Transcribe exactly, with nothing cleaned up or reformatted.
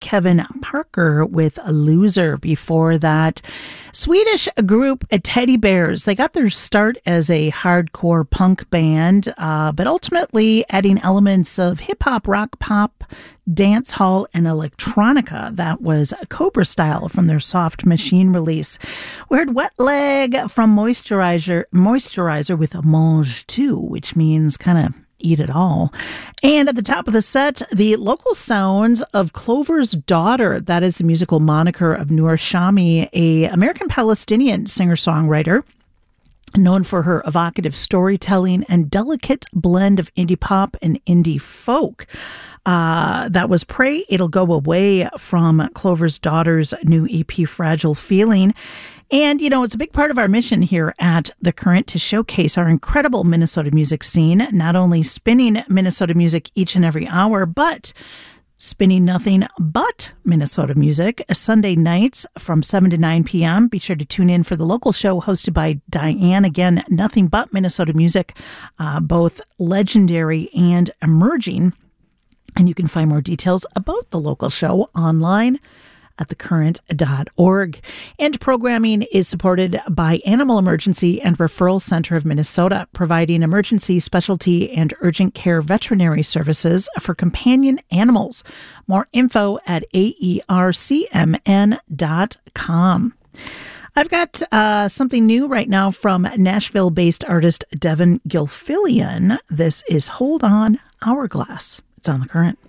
Kevin Parker with a Loser. Before that, Swedish group Teddy Bears. They got their start as a hardcore punk band, uh, but ultimately adding elements of hip-hop, rock, pop, dance hall, and electronica. That was Cobra Style from their Soft Machine release. We heard Wet Leg from Moisturizer, Moisturizer with a Mange too, which means kind of eat it all. And at the top of the set, the local sounds of Clover's Daughter. That is the musical moniker of Noor Shami, a American-Palestinian singer-songwriter known for her evocative storytelling and delicate blend of indie pop and indie folk. Uh, that was Pray It'll Go Away from Clover's Daughter's new E P, Fragile Feeling. And, you know, it's a big part of our mission here at The Current to showcase our incredible Minnesota music scene, not only spinning Minnesota music each and every hour, but spinning nothing but Minnesota music Sunday nights from seven to nine p.m. Be sure to tune in for the local show hosted by Diane. Again, nothing but Minnesota music, uh, both legendary and emerging. And you can find more details about the local show online at the current dot org. And programming is supported by Animal Emergency and Referral Center of Minnesota, providing emergency, specialty, and urgent care veterinary services for companion animals. More info at A E R C M N dot com. I've got uh, something new right now from Nashville-based artist Devin Gilfillian. This is Hold On, Hourglass. It's on The Current.